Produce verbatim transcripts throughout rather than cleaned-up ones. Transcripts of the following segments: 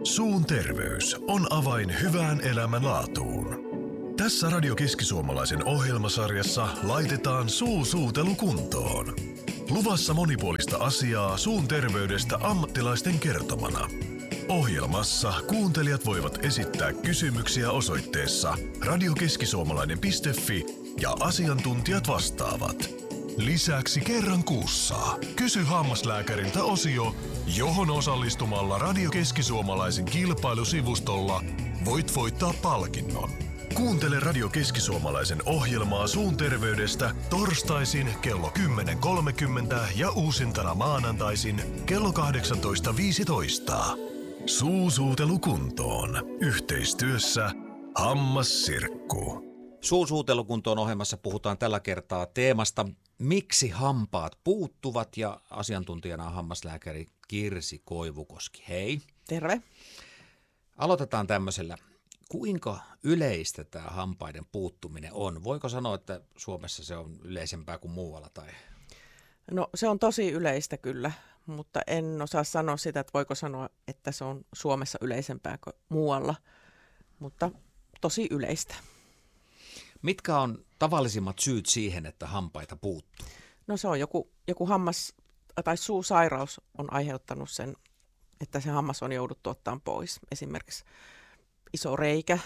Suun terveys on avain hyvään elämänlaatuun. Tässä Radio Keski-Suomalaisen ohjelmasarjassa laitetaan suu suutelu kuntoon. Luvassa monipuolista asiaa suun terveydestä ammattilaisten kertomana. Ohjelmassa kuuntelijat voivat esittää kysymyksiä osoitteessa radiokeskisuomalainen piste fi ja asiantuntijat vastaavat. Lisäksi kerran kuussa Kysy hammaslääkäriltä -osio, johon osallistumalla Radio Keski-Suomalaisen kilpailusivustolla voit voittaa palkinnon. Kuuntele Radio Keski-Suomalaisen ohjelmaa suun terveydestä torstaisin kello kymmenen kolmekymmentä ja uusintana maanantaisin kello kahdeksantoista viisitoista. Suusuutelu kuntoon. Yhteistyössä Hammassirkku. Suusuutelukuntoon ohjelmassa puhutaan tällä kertaa teemasta, miksi hampaat puuttuvat, ja asiantuntijana on hammaslääkäri Kirsi Koivukoski. Hei. Terve. Aloitetaan tämmöisellä. Kuinka yleistä tämä hampaiden puuttuminen on? Voiko sanoa, että Suomessa se on yleisempää kuin muualla? Tai? No se on tosi yleistä kyllä, mutta en osaa sanoa sitä, että voiko sanoa, että se on Suomessa yleisempää kuin muualla, mutta tosi yleistä. Mitkä on tavallisimmat syyt siihen, että hampaita puuttuu? No se on joku, joku hammas- tai suusairaus on aiheuttanut sen, että se hammas on jouduttu ottamaan pois. Esimerkiksi iso reikä,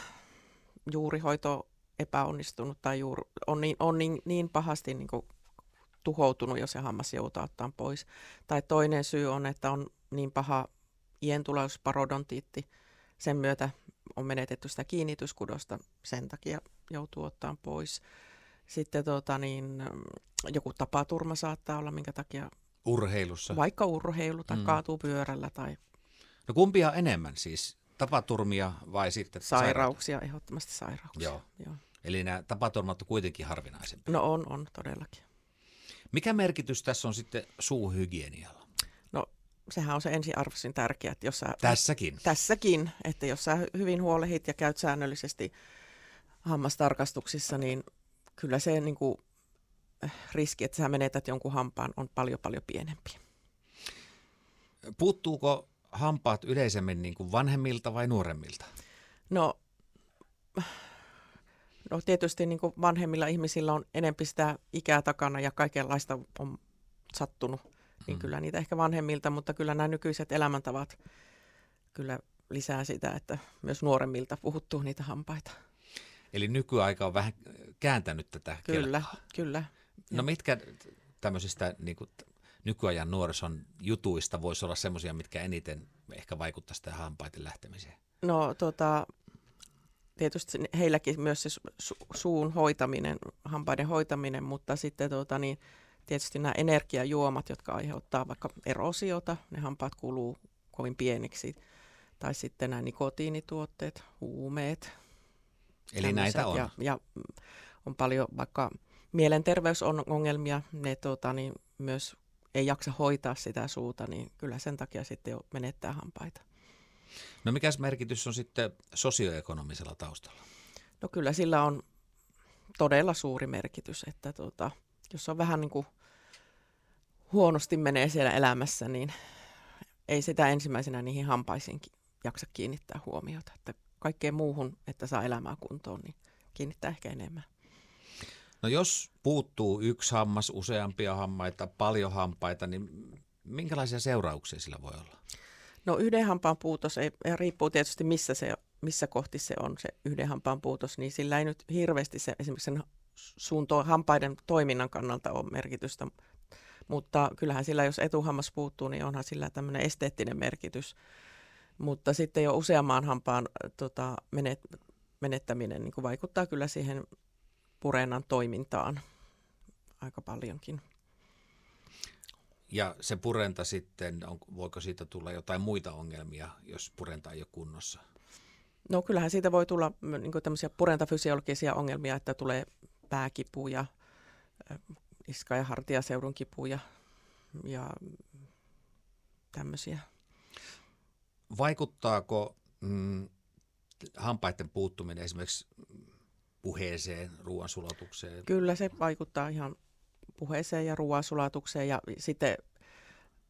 juurihoito epäonnistunut tai juuri, on, niin, on niin, niin pahasti niin kuin tuhoutunut, jos se hammas joutuu ottamaan pois. Tai toinen syy on, että on niin paha ientulausparodontiitti, sen myötä on menetetty sitä kiinnityskudosta, sen takia joutuu ottamaan pois. Sitten tota, niin, joku tapaturma saattaa olla, minkä takia urheilussa. Vaikka urheilu tai mm. kaatuu pyörällä. Tai no kumpia enemmän siis? Tapaturmia vai sitten sairauksia? Sairauksia, ehdottomasti sairauksia. Joo. Joo. Eli nämä tapaturmat on kuitenkin harvinaisempia. No on, on todellakin. Mikä merkitys tässä on sitten suuhygienialla? No sehän on se ensiarvoisin tärkeä. Että jos sä, tässäkin? Tässäkin, että jos sä hyvin huolehit ja käyt säännöllisesti hammastarkastuksissa, niin kyllä se niin kuin, riski, että sä menetät jonkun hampaan, on paljon paljon pienempi. Puuttuuko hampaat yleisemmin niin kuin vanhemmilta vai nuoremmilta? No, no tietysti niin kuin vanhemmilla ihmisillä on enemmän sitä ikää takana ja kaikenlaista on sattunut, niin hmm. kyllä niitä ehkä vanhemmilta, mutta kyllä nämä nykyiset elämäntavat kyllä lisää sitä, että myös nuoremmilta puhuttuu niitä hampaita. Eli nykyaika on vähän kääntänyt tätä Kyllä, kelkkaa. kyllä. No mitkä tämmöisistä niin kuin nykyajan nuorison jutuista voisi olla semmoisia, mitkä eniten ehkä vaikuttaisi tähän hampaiden lähtemiseen? No tota, tietysti heilläkin myös se su- suun hoitaminen, hampaiden hoitaminen, mutta sitten tota, niin, tietysti nämä energiajuomat, jotka aiheuttaa vaikka eroosiota, ne hampaat kuluu kovin pieniksi, tai sitten nämä nikotiinituotteet, huumeet. Eli näitä on. Ja, ja on paljon vaikka mielenterveysongelmia, ne tota, niin myös ei jaksa hoitaa sitä suuta, niin kyllä sen takia sitten jo menettää hampaita. No mikäs merkitys on sitten sosioekonomisella taustalla? No kyllä sillä on todella suuri merkitys, että tota, jos on vähän niin kuin huonosti menee siellä elämässä, niin ei sitä ensimmäisenä niihin hampaisiin jaksa kiinnittää huomiota, että kaikkeen muuhun, että saa elämää kuntoon, niin kiinnittää ehkä enemmän. No jos puuttuu yksi hammas, useampia hampaita, paljon hampaita, niin minkälaisia seurauksia sillä voi olla? No yhden hampaan puutos, ei, riippuu tietysti missä, se, missä kohti se on se yhden hampaan puutos, niin sillä ei nyt hirveästi se, esimerkiksi sen suun to, hampaiden toiminnan kannalta ole merkitystä. Mutta kyllähän sillä, jos etuhammas puuttuu, niin onhan sillä tämmöinen esteettinen merkitys. Mutta sitten jo useamman hampaan tota, menet, menettäminen niin kuin vaikuttaa kyllä siihen purennan toimintaan aika paljonkin. Ja se purenta sitten, on, voiko siitä tulla jotain muita ongelmia, jos purenta ei ole kunnossa? No kyllähän siitä voi tulla niin kuin tämmöisiä purentafysiologisia ongelmia, että tulee pääkipuja, iska- ja hartiaseudun kipuja ja tämmöisiä. Vaikuttaako mm, hampaiden puuttuminen esimerkiksi puheeseen, ruoansulatukseen? Kyllä se vaikuttaa ihan puheeseen ja ruoansulatukseen ja sitten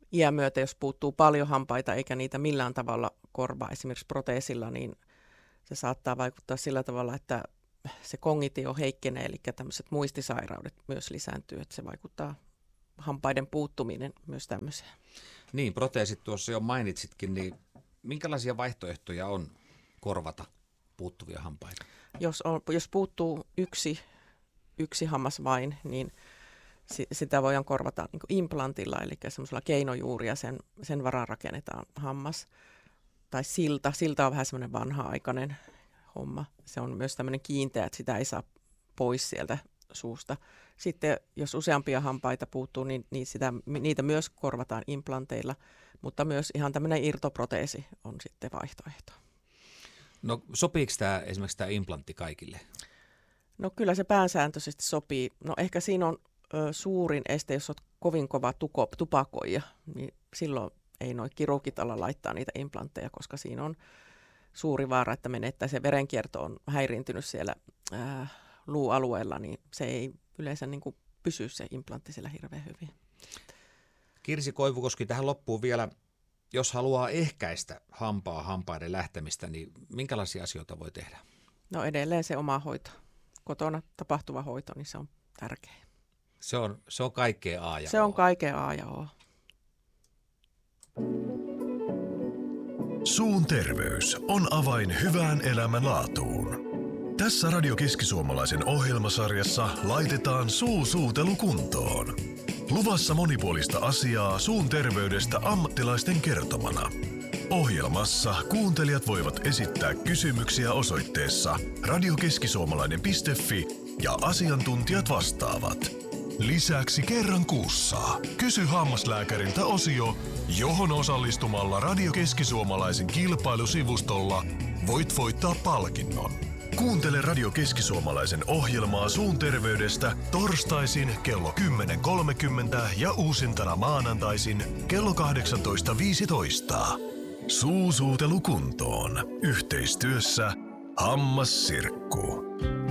iän myötä, jos puuttuu paljon hampaita eikä niitä millään tavalla korvaa, esimerkiksi proteesilla, niin se saattaa vaikuttaa sillä tavalla, että se kognitio heikkenee, eli tämmöiset muistisairaudet myös lisääntyy, että se vaikuttaa hampaiden puuttuminen myös tämmöiseen. Niin, proteesit tuossa jo mainitsitkin, niin minkälaisia vaihtoehtoja on korvata puuttuvia hampaita? Jos, on, jos puuttuu yksi, yksi hammas vain, niin si, sitä voidaan korvata niin kuin implantilla, eli semmoisella keinojuuria, sen, sen varaan rakennetaan hammas. Tai silta. Silta on vähän semmoinen vanha-aikainen homma. Se on myös tämmöinen kiinteä, että sitä ei saa pois sieltä suusta. Sitten jos useampia hampaita puuttuu, niin, niin sitä, niitä myös korvataan implanteilla, mutta myös ihan tämmöinen irtoproteesi on sitten vaihtoehto. No sopiiko tämä esimerkiksi tämä implantti kaikille? No kyllä se pääsääntöisesti sopii. No ehkä siinä on ö, suurin este, jos olet kovin kova tuko, tupakoija, niin silloin ei noi kirurgit ala laittaa niitä implantteja, koska siinä on suuri vaara, että menettää se verenkierto on häiriintynyt siellä ää, luualueella, niin se ei yleensä niin kuin pysy se implantti siellä hirveän hyvin. Kirsi Koivukoski, tähän loppuun vielä, jos haluaa ehkäistä hampaa hampaiden lähtemistä, niin minkälaisia asioita voi tehdä? No edelleen se oma hoito. Kotona tapahtuva hoito, niin se on tärkeä. Se on, se on kaikkea A ja O. Se on kaikkea A ja O. Suun terveys on avain hyvään elämänlaatuun. Tässä Radio Keski-Suomalaisen ohjelmasarjassa laitetaan suu suutelu kuntoon. Luvassa monipuolista asiaa suun terveydestä ammattilaisten kertomana. Ohjelmassa kuuntelijat voivat esittää kysymyksiä osoitteessa radiokeskisuomalainen piste fi ja asiantuntijat vastaavat. Lisäksi kerran kuussa Kysy hammaslääkäriltä -osio, johon osallistumalla Radio Keski-Suomalaisen kilpailusivustolla voit voittaa palkinnon. Kuuntele Radio Keski-Suomalaisen ohjelmaa suun terveydestä torstaisin kello kymmenen kolmekymmentä ja uusintana maanantaisin kello kahdeksantoista viisitoista. Suusuutelu kuntoon. Yhteistyössä Hammassirkku.